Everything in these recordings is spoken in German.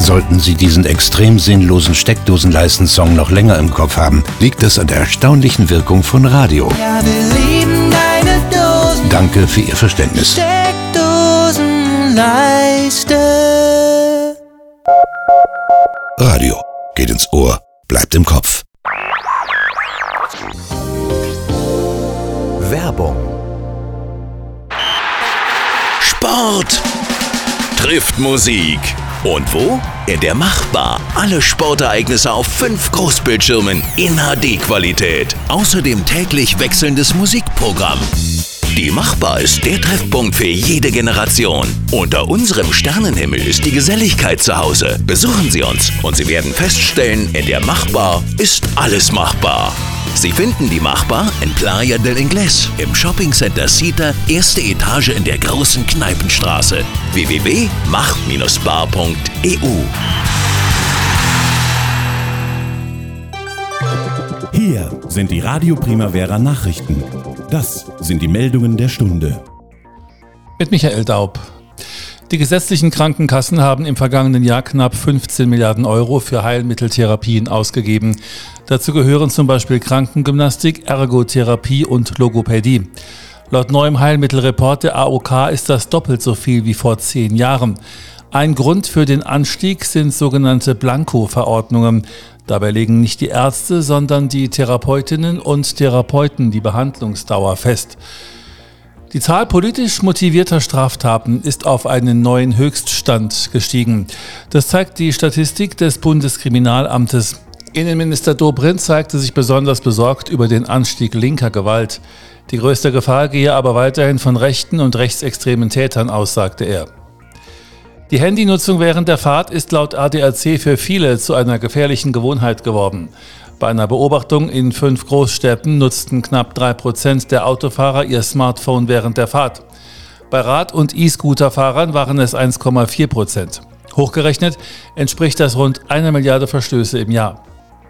Sollten Sie diesen extrem sinnlosen Steckdosenleisten-Song noch länger im Kopf haben, liegt es an der erstaunlichen Wirkung von Radio. Ja, wir lieben deine Dosen. Danke für Ihr Verständnis. Steckdosenleiste. Radio geht ins Ohr, bleibt im Kopf. Werbung. Sport trifft Musik. Und wo? In der Machbar. Alle Sportereignisse auf 5 Großbildschirmen in HD-Qualität. Außerdem täglich wechselndes Musikprogramm. Die Machbar ist der Treffpunkt für jede Generation. Unter unserem Sternenhimmel ist die Geselligkeit zu Hause. Besuchen Sie uns und Sie werden feststellen, in der Machbar ist alles machbar. Sie finden die Machbar in Playa del Inglés, im Shoppingcenter Cita, erste Etage in der großen Kneipenstraße. www.mach-bar.eu. Hier sind die Radio Primavera Nachrichten. Das sind die Meldungen der Stunde. Mit Michael Daub. Die gesetzlichen Krankenkassen haben im vergangenen Jahr knapp 15 Milliarden Euro für Heilmitteltherapien ausgegeben. Dazu gehören zum Beispiel Krankengymnastik, Ergotherapie und Logopädie. Laut neuem Heilmittelreport der AOK ist das doppelt so viel wie vor 10 Jahren. Ein Grund für den Anstieg sind sogenannte Blanko-Verordnungen. Dabei legen nicht die Ärzte, sondern die Therapeutinnen und Therapeuten die Behandlungsdauer fest. Die Zahl politisch motivierter Straftaten ist auf einen neuen Höchststand gestiegen. Das zeigt die Statistik des Bundeskriminalamtes. Innenminister Dobrindt zeigte sich besonders besorgt über den Anstieg linker Gewalt. Die größte Gefahr gehe aber weiterhin von rechten und rechtsextremen Tätern aus, sagte er. Die Handynutzung während der Fahrt ist laut ADAC für viele zu einer gefährlichen Gewohnheit geworden. Bei einer Beobachtung in 5 Großstädten nutzten knapp 3% der Autofahrer ihr Smartphone während der Fahrt. Bei Rad- und E-Scooter-Fahrern waren es 1,4%. Hochgerechnet entspricht das rund 1 Milliarde Verstöße im Jahr.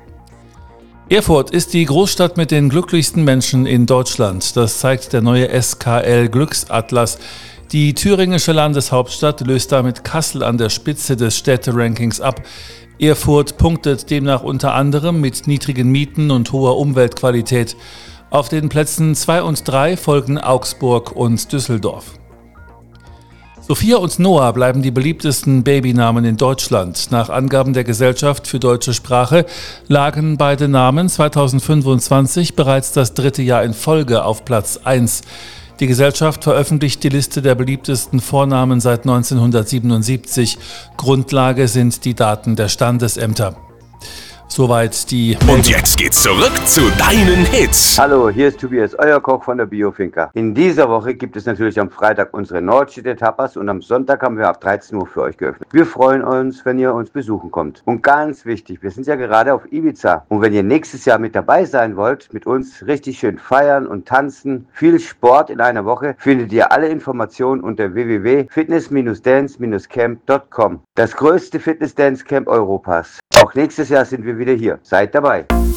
Erfurt ist die Großstadt mit den glücklichsten Menschen in Deutschland. Das zeigt der neue SKL Glücksatlas. Die thüringische Landeshauptstadt löst damit Kassel an der Spitze des Städterankings ab. Erfurt punktet demnach unter anderem mit niedrigen Mieten und hoher Umweltqualität. Auf den Plätzen 2 und 3 folgen Augsburg und Düsseldorf. Sophia und Noah bleiben die beliebtesten Babynamen in Deutschland. Nach Angaben der Gesellschaft für deutsche Sprache lagen beide Namen 2025 bereits das 3. Jahr in Folge auf Platz 1. Die Gesellschaft veröffentlicht die Liste der beliebtesten Vornamen seit 1977. Grundlage sind die Daten der Standesämter. Soweit die Meldung. Und jetzt geht's zurück zu deinen Hits. Hallo, hier ist Tobias, euer Koch von der Biofinca. In dieser Woche gibt es natürlich am Freitag unsere Nordstädter-Tapas und am Sonntag haben wir ab 13 Uhr für euch geöffnet. Wir freuen uns, wenn ihr uns besuchen kommt. Und ganz wichtig, wir sind ja gerade auf Ibiza. Und wenn ihr nächstes Jahr mit dabei sein wollt, mit uns richtig schön feiern und tanzen, viel Sport in einer Woche, findet ihr alle Informationen unter www.fitness-dance-camp.com. Das größte Fitness-Dance-Camp Europas. Auch nächstes Jahr sind wir wieder hier. Seid dabei.